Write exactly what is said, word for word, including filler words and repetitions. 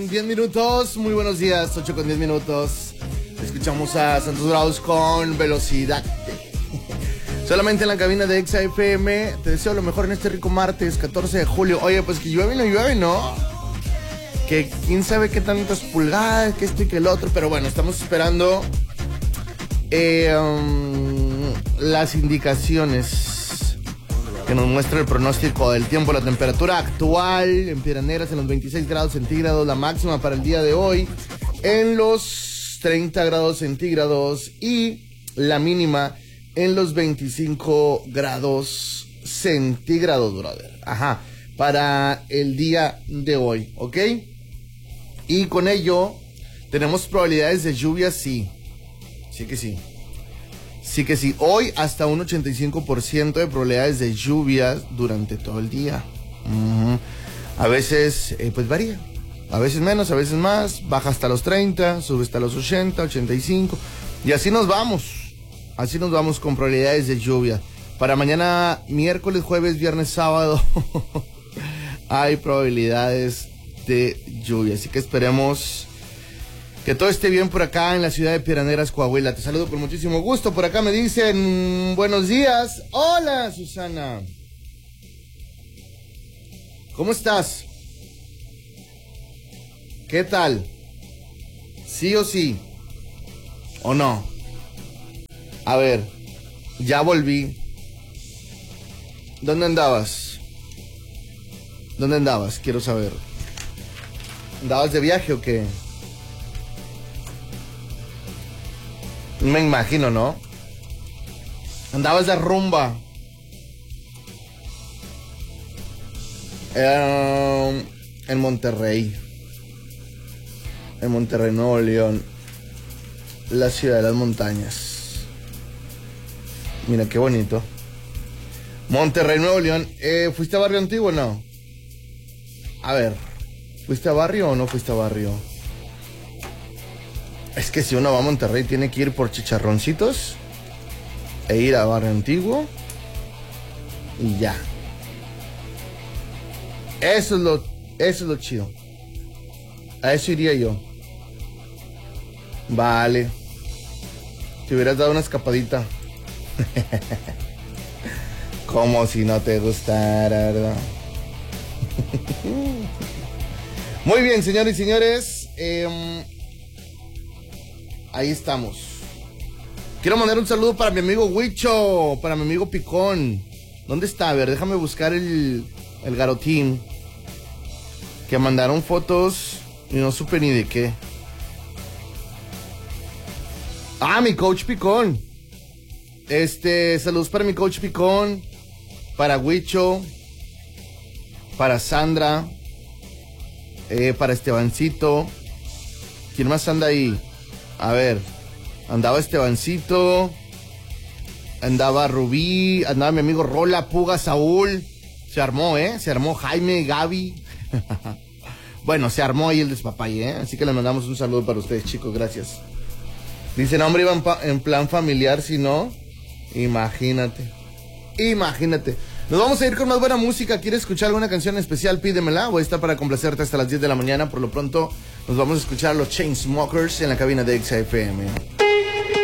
diez minutos, muy buenos días, ocho con diez minutos. Escuchamos a Santos Bravos con Velocidad. Solamente en la cabina de Exa F M. Te deseo lo mejor en este rico martes, catorce de julio. Oye, pues que llueve y no llueve, ¿no? Que quién sabe qué tantas pulgadas, que esto y que el otro. Pero bueno, estamos esperando eh, um, las indicaciones que nos muestra el pronóstico del tiempo. La temperatura actual en Piedras Negras en los veintiséis grados centígrados, la máxima para el día de hoy en los treinta grados centígrados y la mínima en los veinticinco grados centígrados, brother. Ajá, para el día de hoy, ¿ok? Y con ello tenemos probabilidades de lluvia, sí. Sí que sí. Sí que sí. Hoy hasta un ochenta y cinco por ciento de probabilidades de lluvia durante todo el día. Uh-huh. A veces, eh, pues varía. A veces menos, a veces más. Baja hasta los treinta, sube hasta los ochenta, ochenta y cinco. Y así nos vamos. Así nos vamos con probabilidades de lluvia. Para mañana, miércoles, jueves, viernes, sábado, hay probabilidades de lluvia. Así que esperemos que todo esté bien por acá en la ciudad de Piedras Negras, Coahuila. Te saludo con muchísimo gusto. Por acá me dicen buenos días. Hola, Susana. ¿Cómo estás? ¿Qué tal? ¿Sí o sí? ¿O no? A ver, ya volví. ¿Dónde andabas? ¿Dónde andabas? Quiero saber. ¿Andabas de viaje o qué? Me imagino, ¿no? Andabas de rumba. Eh, en Monterrey. En Monterrey, Nuevo León. La ciudad de las montañas. Mira qué bonito. Monterrey, Nuevo León. Eh, ¿Fuiste a Barrio Antiguo o no? A ver, ¿fuiste a Barrio o no fuiste a Barrio? Es que si uno va a Monterrey tiene que ir por chicharroncitos e ir a Barrio Antiguo y ya. Eso es lo, eso es lo chido. A eso iría yo. Vale. Te hubieras dado una escapadita. Como si no te gustara, ¿verdad? Muy bien, señores y señores. Eh, ahí estamos. Quiero mandar un saludo para mi amigo Huicho, para mi amigo Picón. ¿Dónde está? A ver, déjame buscar el, el garotín. Que mandaron fotos y no supe ni de qué. Ah, mi coach Picón. Este, saludos para mi coach Picón, para Huicho, para Sandra, eh, para Estebancito. ¿Quién más anda ahí? A ver, andaba Estebancito, andaba Rubí, andaba mi amigo Rola, Puga, Saúl. Se armó, ¿eh? Se armó Jaime, Gaby. Bueno, se armó ahí el despapalle, ¿eh? Así que les mandamos un saludo para ustedes, chicos, gracias. Dice, no, hombre, iba en, pa- en plan familiar, si no... Imagínate, imagínate. Nos vamos a ir con más buena música. ¿Quieres escuchar alguna canción especial? Pídemela. Voy a estar para complacerte hasta las diez de la mañana. Por lo pronto, nos vamos a escuchar a los Chainsmokers en la cabina de Exa F M.